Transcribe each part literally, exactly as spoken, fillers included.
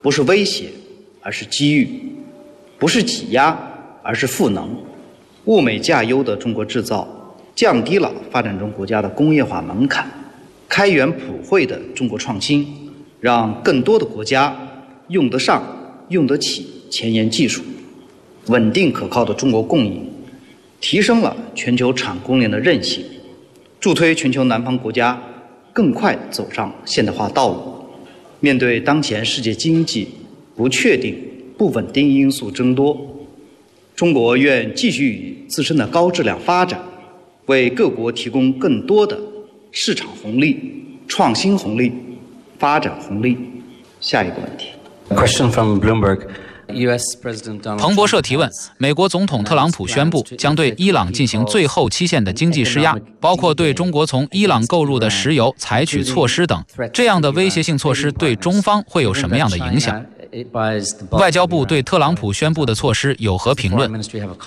不是威胁，而是机遇；不是挤压，而是赋能。物美价优的中国制造，降低了发展中国家的工业化门槛；开源普惠的中国创新，让更多的国家用得上、用得起前沿技术；稳定可靠的中国供应，提升了全球产供链的韧性，助推全球南方国家更快走上现代化道路。面对当前世界经济不确定、不稳定因素增多，中国愿继续以自身的高质量发展，为各国提供更多的市场红利、创新红利、发展红利。下一个问题。 Question from Bloomberg. 彭博社提问：美国总统特朗普宣布将对伊朗进行最后期限的经济施压，包括对中国从伊朗购入的石油采取措施等。这样的威胁性措施对中方会有什么样的影响？外交部对特朗普宣布的措施有何评论？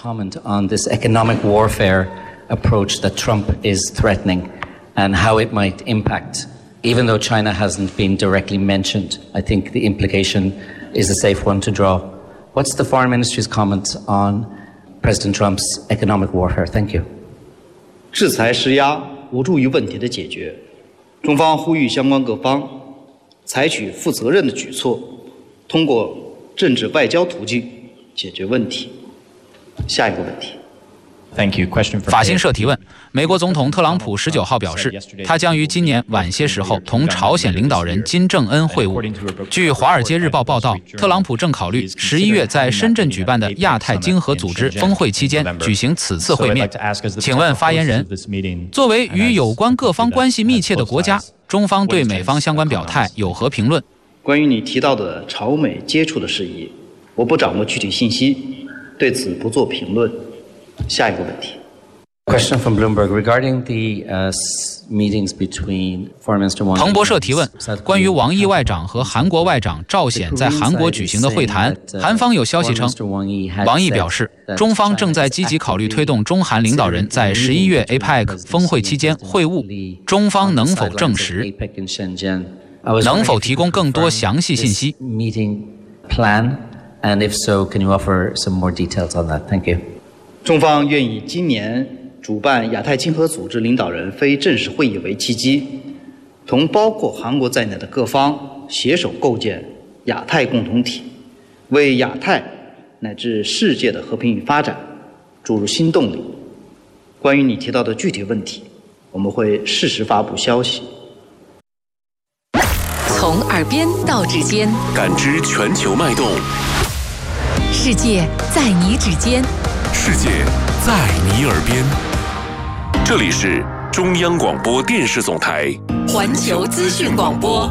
Even though China hasn't been directly mentioned, I think the implication is a safe one to draw. What's the Foreign Ministry's comment on President Trump's economic warfare? Thank you. 制裁施压无助于问题的解决，中方呼吁相关各方采取负责任的举措，通过政治外交途径解决问题。下一个问题。 Thank you. Question for 法新社提问：美国总统特朗普十九号表示，他将于今年晚些时候同朝鲜领导人金正恩会晤。据《华尔街日报》报道，特朗普正考虑十一月在深圳举办的亚太经合组织峰会期间举行此次会面。请问发言人，作为与有关各方关系密切的国家，中方对美方相关表态有何评论？ 关于你提到的朝美接触的事宜，我不掌握具体信息，对此不做评论。下一个问题。 Question from Bloomberg regarding the uh, meetings between Foreign Minister Wang. 彭博社提问：关于王毅外长和韩国外长赵显在韩国举行的会谈，韩方有消息称，王毅表示，中方正在积极考虑推动中韩领导人在十一月 A P E C 峰会期间会晤，中方能否证实？能否提供更多详细信息 ？Meeting plan, and if so, can you offer some more details on that? Thank you. 中方愿以今年主办亚太经合组织领导人非正式会议为契机，同包括韩国在内的各方携手构建亚太共同体，为亚太乃至世界的和平与发展注入新动力。关于你提到的具体问题，我们会适时发布消息。 从耳边到指尖， 感知全球脉动。 世界在你指尖， 世界在你耳边。这里是中央广播电视总台环球资讯广播。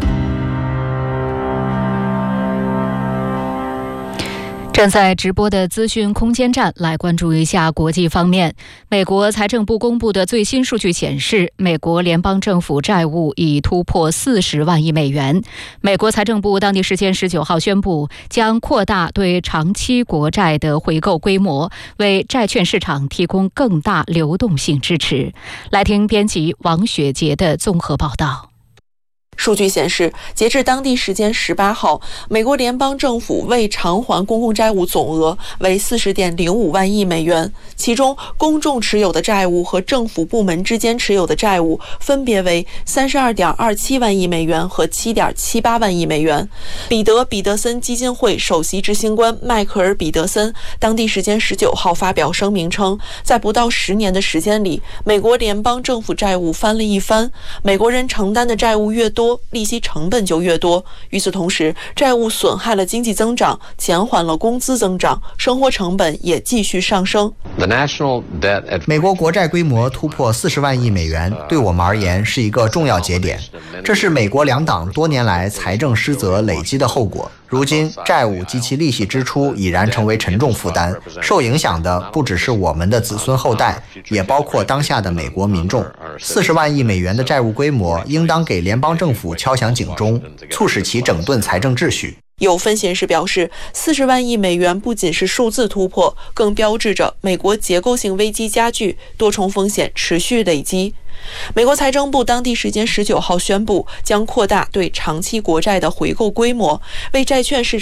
正在直播的资讯空间站，来关注一下国际方面。美国财政部公布的最新数据显示，美国联邦政府债务已突破四十万亿美元。美国财政部当地时间十九号宣布，将扩大对长期国债的回购规模，为债券市场提供更大流动性支持。来听编辑王雪杰的综合报道。 数据显示，截至当地时间十八号，美国联邦政府未偿还公共债务总额为四十点零五万亿美元，其中公众持有的债务和政府部门之间持有的债务分别为三十二点二七万亿美元和七点七八万亿美元。彼得·彼得森基金会首席执行官迈克尔·彼得森当地时间十九号发表声明称，在不到十年的时间里，美国联邦政府债务翻了一番，美国人承担的债务越多，利息成本就越多。与此同时，债务损害了经济增长，减缓了工资增长，生活成本也继续上升。 美国国债规模突破四十万亿美元，对我们而言是一个重要节点。这是美国两党多年来财政失责累积的后果。如今，债务及其利息支出已然成为沉重负担，受影响的不只是我们的子孙后代，也包括当下的美国民众。四十万亿美元的债务规模，应当给联邦政府敲响警钟，促使其整顿财政秩序。 有分析人士表示，四十万亿美元不仅是数字突破，更标志着美国结构性危机加剧，多重风险持续累积。美国财政部当地时间十九号宣布，将扩大对长期国债的回购规模，为债券市场